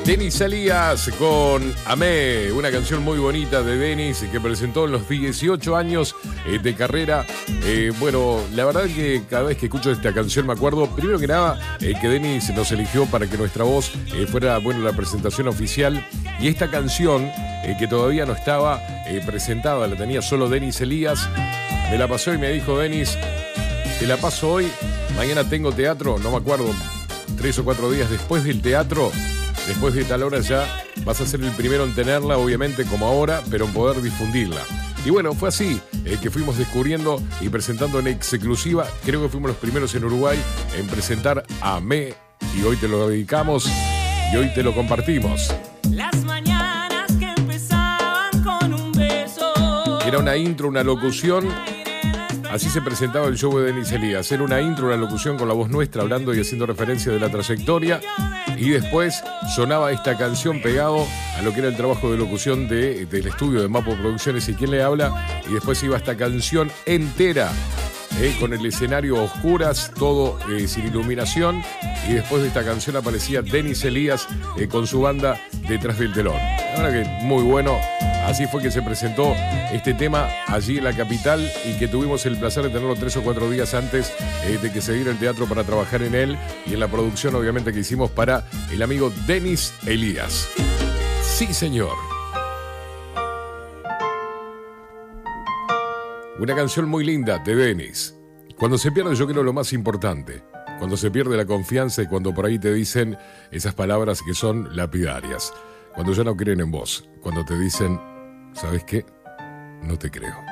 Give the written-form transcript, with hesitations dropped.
Denis Elías con Amé, una canción muy bonita de Denis que presentó en los 18 años de carrera. Bueno, la verdad que cada vez que escucho esta canción me acuerdo, primero que nada, que Denis nos eligió para que nuestra voz fuera, bueno, la presentación oficial. Y esta canción, que todavía no estaba presentada, la tenía solo Denis Elías, me la pasó y me dijo: Denis, te la paso hoy, mañana tengo teatro, no me acuerdo, 3 o 4 días después del teatro. Después de tal hora ya vas a ser el primero en tenerla, obviamente como ahora, pero en poder difundirla. Y bueno, fue así que fuimos descubriendo y presentando en exclusiva. Creo que fuimos los primeros en Uruguay en presentar a Amé, y hoy te lo dedicamos y hoy te lo compartimos. Las mañanas que empezaban con un beso. Era una intro, una locución. Así se presentaba el show de Denis Elías. Era una intro, una locución con la voz nuestra, hablando y haciendo referencia de la trayectoria. Y después sonaba esta canción pegado a lo que era el trabajo de locución del estudio de Mapo Producciones y quién le habla. Y después iba esta canción entera, con el escenario a oscuras, todo sin iluminación. Y después de esta canción aparecía Denis Elías con su banda detrás del telón. La verdad que muy bueno. Así fue que se presentó este tema allí en la capital y que tuvimos el placer de tenerlo 3 o 4 días antes de que se diera el teatro para trabajar en él y en la producción, obviamente, que hicimos para el amigo Denis Elías. Sí, señor. Una canción muy linda de Denis. Cuando se pierde, yo creo, lo más importante. Cuando se pierde la confianza y cuando por ahí te dicen esas palabras que son lapidarias. Cuando ya no creen en vos. Cuando te dicen: ¿sabes qué? No te creo.